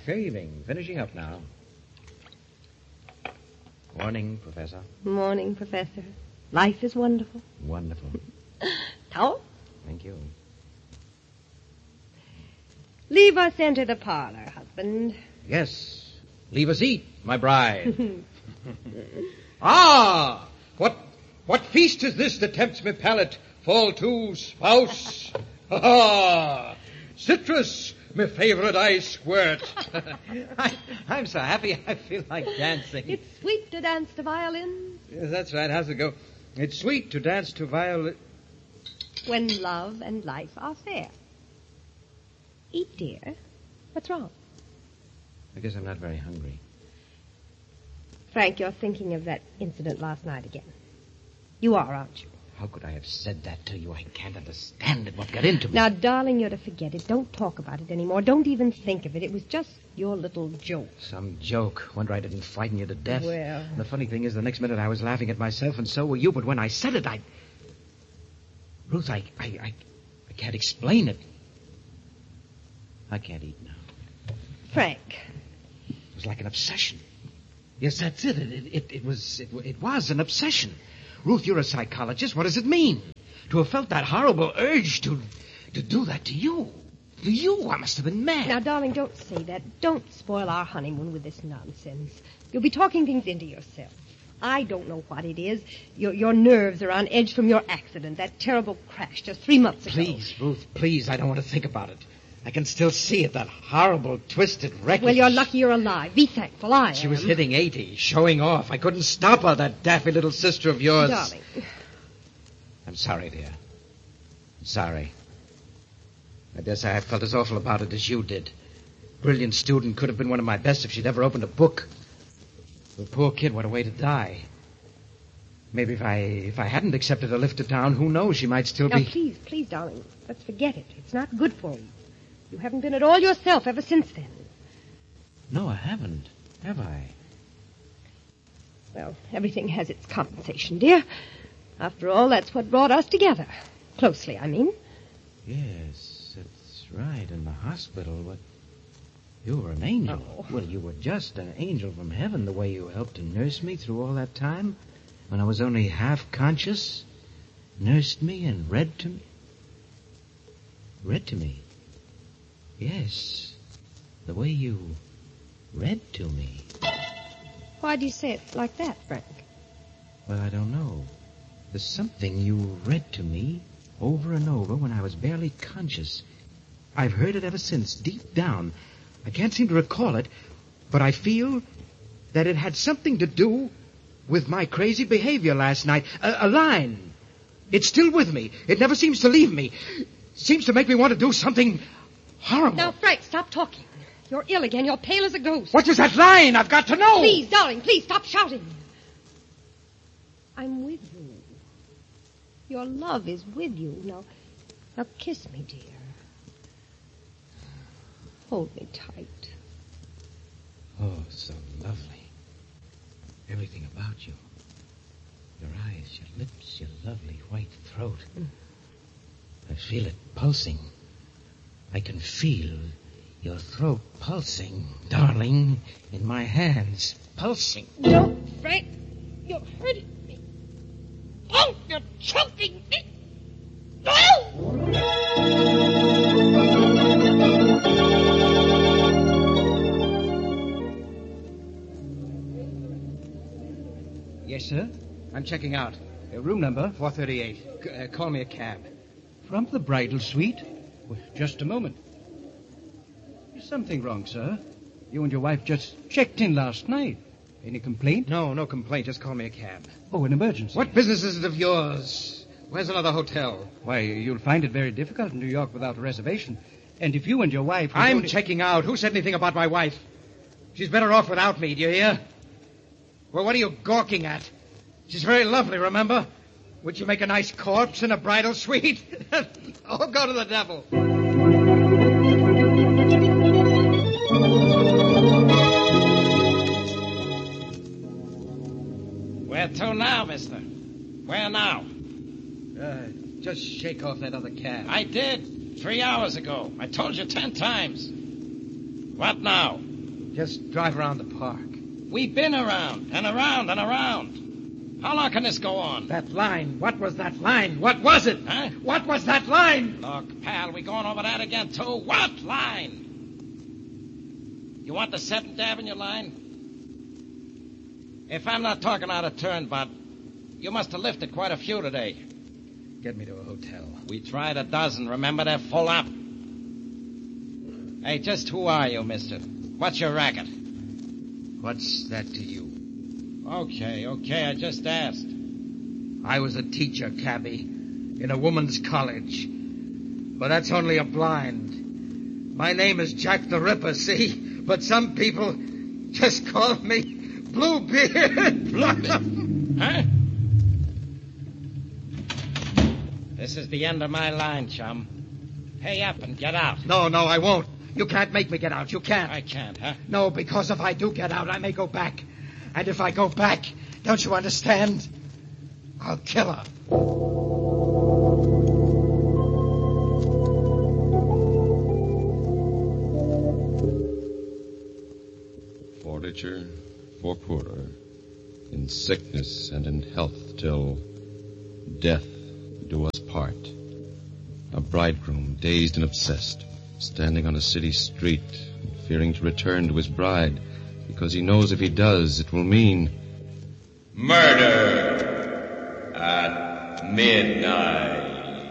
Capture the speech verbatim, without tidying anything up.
shaving. Finishing up now. Morning, Professor. Morning, Professor. Life is wonderful. Wonderful. Towel? Thank you. Leave us enter the parlor, husband. Yes. Leave us eat, my bride. Ah! What what feast is this that tempts me palate? Fall to, spouse. Ha ha! Citrus, my favorite ice squirt. I, I'm so happy I feel like dancing. It's sweet to dance to violin. Yes, that's right. How's it go? It's sweet to dance to violin. When love and life are fair. Eat, dear. What's wrong? I guess I'm not very hungry. Frank, you're thinking of that incident last night again. You are, aren't you? How could I have said that to you? I can't understand it. What got into me? Now, darling, you're to forget it. Don't talk about it anymore. Don't even think of it. It was just your little joke. Some joke. Wonder I didn't frighten you to death. Well... And the funny thing is, the next minute I was laughing at myself, and so were you. But when I said it, I... Ruth, I... I, I, I can't explain it. I can't eat now. Frank. It was like an obsession. Yes, that's it. It, it, it, it was it, it was an obsession. Ruth, you're a psychologist. What does it mean? To have felt that horrible urge to to do that to you. To you, I must have been mad. Now, darling, don't say that. Don't spoil our honeymoon with this nonsense. You'll be talking things into yourself. I don't know what it is. Your, your nerves are on edge from your accident, that terrible crash just three months ago. Please, Ruth, please. I don't want to think about it. I can still see it, that horrible, twisted wreckage. Well, you're lucky you're alive. Be thankful I am. She was hitting eighty, showing off. I couldn't stop her, that daffy little sister of yours. Darling. I'm sorry, dear. I'm sorry. I guess I felt as awful about it as you did. Brilliant student, could have been one of my best if she'd ever opened a book. The poor kid, what a way to die. Maybe if I if I hadn't accepted a lift to town, who knows, she might still now, be... Now, please, please, darling, let's forget it. It's not good for you. You haven't been at all yourself ever since then. No, I haven't. Have I? Well, everything has its compensation, dear. After all, that's what brought us together. Closely, I mean. Yes, that's right, in the hospital, but you were an angel. Oh. Well, you were just an angel from heaven, the way you helped to nurse me through all that time, when I was only half conscious. Nursed me and read to me. Read to me. Yes, the way you read to me. Why do you say it like that, Frank? Well, I don't know. There's something you read to me over and over when I was barely conscious. I've heard it ever since, deep down. I can't seem to recall it, but I feel that it had something to do with my crazy behavior last night. A, a line. It's still with me. It never seems to leave me. Seems to make me want to do something horrible. Now, Frank, stop talking. You're ill again. You're pale as a ghost. What is that line? I've got to know. Please, darling, please, stop shouting. I'm with you. Your love is with you. Now, now kiss me, dear. Hold me tight. Oh, so lovely. Everything about you. Your eyes, your lips, your lovely white throat. Mm. I feel it pulsing. I can feel your throat pulsing, darling, in my hands. Pulsing. No, Frank, you're hurting me. Oh, you're choking me. No! Yes, sir. I'm checking out. Uh, room number four thirty-eight. C- uh, call me a cab. From the bridal suite? Well, just a moment. There's something wrong, sir. You and your wife just checked in last night. Any complaint? No, no complaint. Just call me a cab. Oh, an emergency. What business is it of yours? Where's another hotel? Why, you'll find it very difficult in New York without a reservation. And if you and your wife... I'm only... checking out. Who said anything about my wife? She's better off without me, do you hear? Well, what are you gawking at? She's very lovely, remember? Would you make a nice corpse in a bridal suite? Oh, go to the devil. Where to now, mister? Where now? Uh, just shake off that other cab. I did. Three hours ago. I told you ten times. What now? Just drive around the park. We've been around and around and around. How long can this go on? That line. What was that line? What was it? Huh? What was that line? Look, pal, we going over that again, too? What line? You want the seventh Avenue line? If I'm not talking out of turn, Bud, you must have lifted quite a few today. Get me to a hotel. We tried a dozen. Remember, they're full up. Hey, just who are you, mister? What's your racket? What's that to you? Okay, okay, I just asked. I was a teacher, cabby, in a woman's college. But that's only a blind. My name is Jack the Ripper, see? But some people just call me Bluebeard. Huh? This is the end of my line, chum. Pay up and get out. No, no, I won't. You can't make me get out. You can't. I can't, huh? No, because if I do get out, I may go back. And if I go back, don't you understand? I'll kill her. For richer, for poorer, in sickness and in health, till death do us part. A bridegroom, dazed and obsessed, standing on a city street, fearing to return to his bride, because he knows if he does, it will mean murder at midnight.